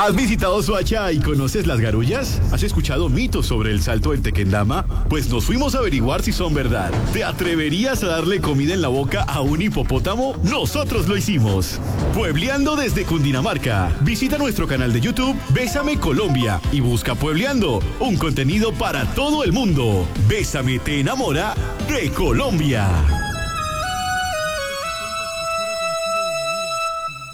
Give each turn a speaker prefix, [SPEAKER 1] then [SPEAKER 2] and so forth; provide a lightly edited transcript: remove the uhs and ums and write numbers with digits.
[SPEAKER 1] ¿Has visitado Soacha y conoces las garullas? ¿Has escuchado mitos sobre el salto del Tequendama? Pues nos fuimos a averiguar si son verdad. ¿Te atreverías a darle comida en la boca a un hipopótamo? Nosotros lo hicimos. Puebleando desde Cundinamarca. Visita nuestro canal de YouTube Bésame Colombia y busca Puebleando, un contenido para todo el mundo. Bésame te enamora de Colombia.